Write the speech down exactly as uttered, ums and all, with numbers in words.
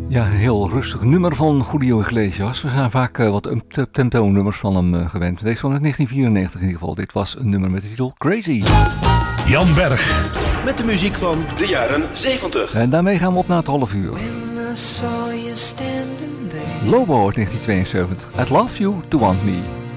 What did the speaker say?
Ja, een heel rustig nummer van Julio Iglesias. We zijn vaak uh, wat up-tempo nummers van hem uh, gewend. Deze van negentien vierennegentig in ieder geval. Dit was een nummer met de titel Crazy. Jan Berg. Met de muziek van de jaren zeventig. En daarmee gaan we op naar het half uur. Lobo uit negentien tweeënzeventig. I'd love you to want me.